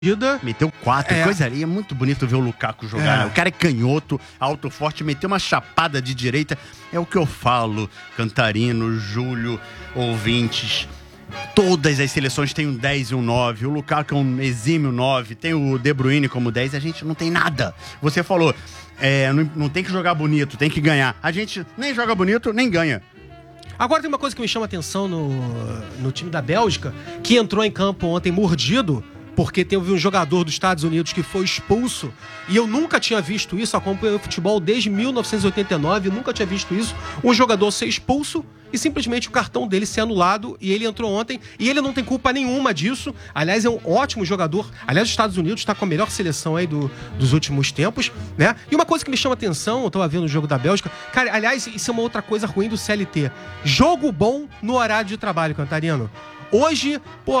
Meteu 4, coisa ali. É muito bonito ver o Lukaku jogar, né? O cara é canhoto, alto, forte, meteu uma chapada de direita. É o que eu falo, Cantarino, Júlio, ouvintes. Todas as seleções têm um 10 e um 9. O Lukaku é um exímio 9. Tem o De Bruyne como 10. A gente não tem nada. Você falou, não tem que jogar bonito, tem que ganhar. A gente nem joga bonito, nem ganha. Agora tem uma coisa que me chama a atenção no time da Bélgica, que entrou em campo ontem mordido, porque teve um jogador dos Estados Unidos que foi expulso, e eu nunca tinha visto isso, acompanhei o futebol desde 1989, nunca tinha visto isso, um jogador ser expulso e simplesmente o cartão dele ser anulado, e ele entrou ontem, e ele não tem culpa nenhuma disso. Aliás, é um ótimo jogador. Aliás, os Estados Unidos está com a melhor seleção aí dos últimos tempos, né? E uma coisa que me chama atenção, eu tava vendo o jogo da Bélgica, cara, aliás, isso é uma outra coisa ruim do CLT. Jogo bom no horário de trabalho, Cantarino. Hoje,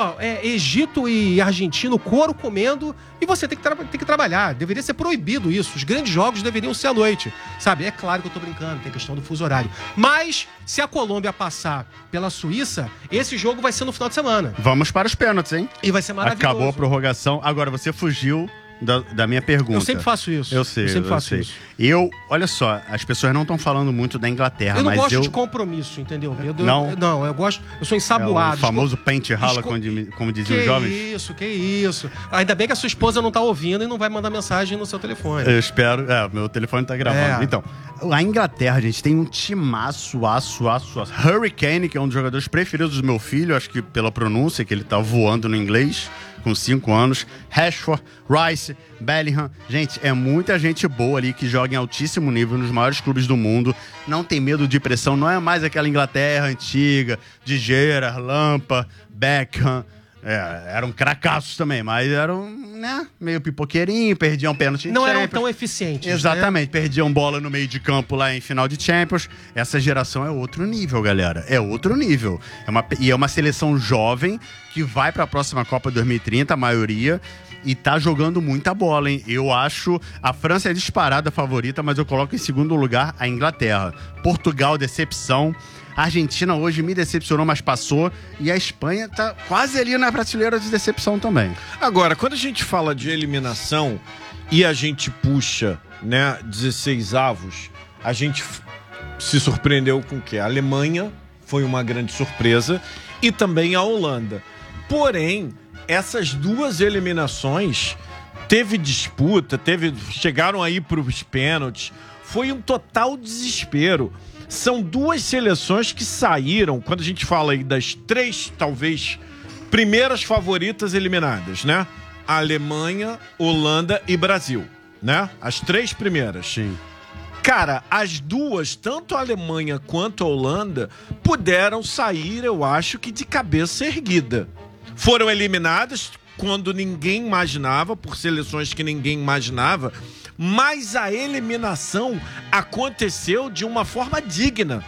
Egito e Argentina, o couro comendo, e você tem que trabalhar. Deveria ser proibido isso. Os grandes jogos deveriam ser à noite, sabe? É claro que eu tô brincando, tem questão do fuso horário. Mas, se a Colômbia passar pela Suíça, esse jogo vai ser no final de semana. Vamos para os pênaltis, hein? E vai ser maravilhoso. Acabou a prorrogação. Agora, você fugiu da minha pergunta. Eu sempre faço isso. Eu sei. Isso. Olha só, as pessoas não estão falando muito da Inglaterra, eu não mas gosto de compromisso, entendeu? Não, eu sou ensaboado. O famoso pente rala, como diziam os jovens. Que isso. Ainda bem que a sua esposa não tá ouvindo e não vai mandar mensagem no seu telefone. Eu espero. Meu telefone tá gravando. Então, a Inglaterra, gente, tem um timaço, aço. Harry Kane, que é um dos jogadores preferidos do meu filho, acho que pela pronúncia, que ele tá voando no inglês, com 5 anos. Rashford, Rice, Bellingham. Gente, é muita gente boa ali que joga em altíssimo nível nos maiores clubes do mundo. Não tem medo de pressão. Não é mais aquela Inglaterra antiga de Gerrard, Lampard, Beckham. Eram cracassos também, mas eram, meio pipoqueirinho, perdiam pênalti em Não Champions. eram tão eficientes. Exatamente, perdiam bola no meio de campo lá em final de Champions. Essa geração é outro nível, galera. É outro nível. É uma seleção jovem que vai para a próxima Copa 2030, a maioria, e tá jogando muita bola, hein? Eu acho a França é disparada favorita, mas eu coloco em segundo lugar a Inglaterra. Portugal, decepção. A Argentina hoje me decepcionou, mas passou. E a Espanha tá quase ali na prateleira de decepção também. Agora, quando a gente fala de eliminação e a gente puxa, 16 avos, a gente se surpreendeu com o quê? A Alemanha foi uma grande surpresa e também a Holanda. Porém, essas duas eliminações teve disputa, chegaram aí para os pênaltis, foi um total desespero. São duas seleções que saíram, quando a gente fala aí das 3, talvez, primeiras favoritas eliminadas, né? A Alemanha, Holanda e Brasil, né? As 3 primeiras. Sim. Cara, as duas, tanto a Alemanha quanto a Holanda, puderam sair, eu acho que de cabeça erguida. Foram eliminadas quando ninguém imaginava, por seleções que ninguém imaginava, mas a eliminação aconteceu de uma forma digna.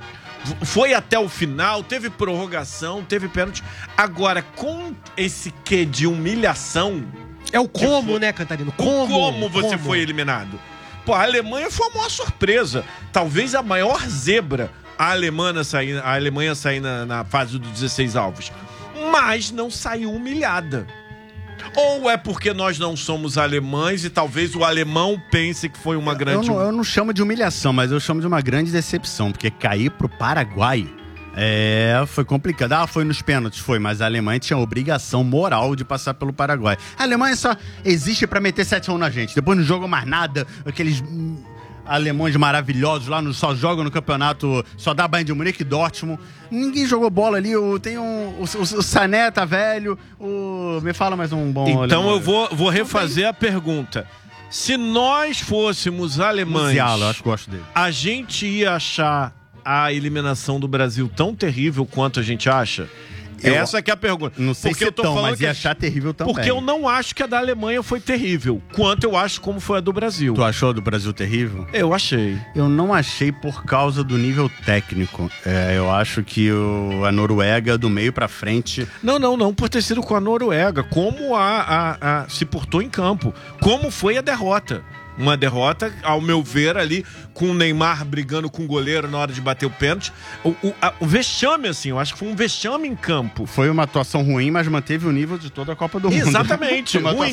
Foi até o final, teve prorrogação, teve pênalti. Agora, com esse quê de humilhação... É o como, né, Cantarino? Como você foi eliminado? Pô, a Alemanha foi uma surpresa. Talvez a maior zebra, a Alemanha sair na fase dos 16 avos. Mas não saiu humilhada. Ou é porque nós não somos alemães e talvez o alemão pense que foi uma grande... Eu não chamo de humilhação, mas eu chamo de uma grande decepção, porque cair pro Paraguai foi complicado. Foi nos pênaltis, mas a Alemanha tinha a obrigação moral de passar pelo Paraguai. A Alemanha só existe pra meter 7-1 na gente, depois não jogam mais nada, aqueles... alemães maravilhosos lá, só jogam no campeonato, só dá Bayern de Munique e Dortmund. Ninguém jogou bola ali. Tem o Sané tá velho. Me fala mais um bom Então alemão. eu vou refazer a pergunta. Se nós fôssemos alemães, Musiala, eu acho que gosto dele. A gente ia achar a eliminação do Brasil tão terrível quanto a gente acha? Essa que é a pergunta. Não sei porque se eu tô falando mas ia achar terrível também. Porque eu não acho que a da Alemanha foi terrível, quanto eu acho como foi a do Brasil. Tu achou a do Brasil terrível? Eu achei. Eu não achei por causa do nível técnico. Eu acho que a Noruega, do meio pra frente... Não, por ter sido com a Noruega. Como se portou em campo. Como foi a derrota. uma derrota, ao meu ver, ali, com o Neymar brigando com o goleiro na hora de bater o pênalti. O vexame, assim, eu acho que foi um vexame em campo. Foi uma atuação ruim, mas manteve o nível de toda a Copa do Mundo. Exatamente. Uma Ruim.